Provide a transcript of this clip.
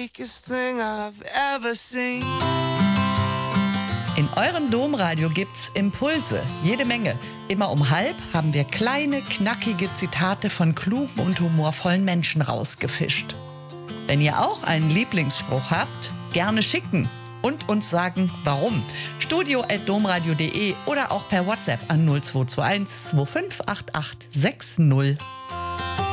fakest thing I've ever seen. In eurem Domradio gibt's Impulse, jede Menge. Immer um 12:30 haben wir kleine, knackige Zitate von klugen und humorvollen Menschen rausgefischt. Wenn ihr auch einen Lieblingsspruch habt, gerne schicken und uns sagen, warum. studio@domradio.de oder auch per WhatsApp an 0221 2588 60